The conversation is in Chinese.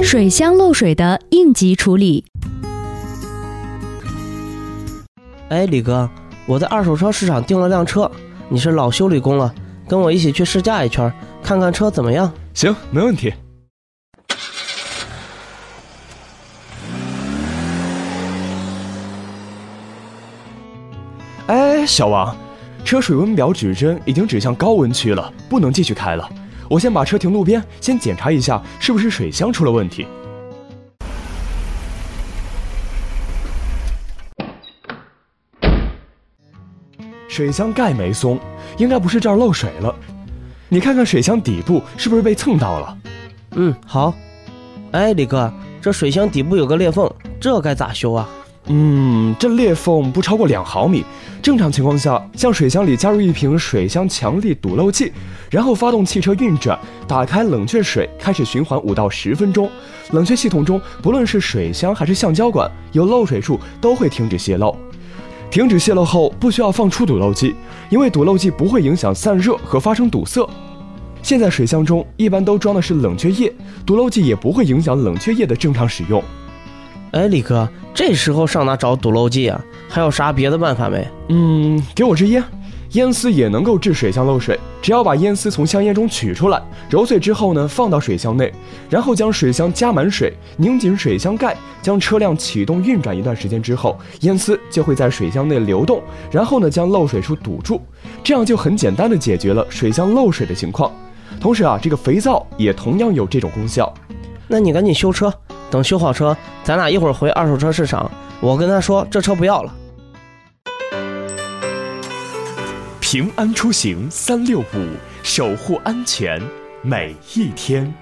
水箱漏水的应急处理。 哎，李哥，我在二手车市场订了辆车，你是老修理工了，跟我一起去试驾一圈，看看车怎么样？ 行，没问题。哎，小王，车水温表指针已经指向高温区了，不能继续开了。我先把车停路边，先检查一下是不是水箱出了问题。水箱盖没松，应该不是这儿漏水了。你看看水箱底部是不是被蹭到了？ 好。哎，李哥，这水箱底部有个裂缝，这该咋修啊？ 这裂缝不超过2毫米。正常情况下，向水箱里加入一瓶水箱强力堵漏剂，然后发动汽车运转，打开冷却水，开始循环5到10分钟。冷却系统中，不论是水箱还是橡胶管，有漏水处都会停止泄漏。停止泄漏后，不需要放出堵漏剂，因为堵漏剂不会影响散热和发生堵塞。现在水箱中一般都装的是冷却液，堵漏剂也不会影响冷却液的正常使用。 哎，李哥，这时候上哪找堵漏剂啊？还有啥别的办法没？ 给我支烟，烟丝也能够治水箱漏水。只要把烟丝从香烟中取出来，揉碎之后呢，放到水箱内，然后将水箱加满水，拧紧水箱盖，将车辆启动运转一段时间之后，烟丝就会在水箱内流动，然后呢，将漏水处堵住，这样就很简单的解决了水箱漏水的情况。同时啊，这个肥皂也同样有这种功效。 那你赶紧修车，等修好车，咱俩一会儿回二手车市场，我跟他说这车不要了。 平安出行365，守护安全每一天。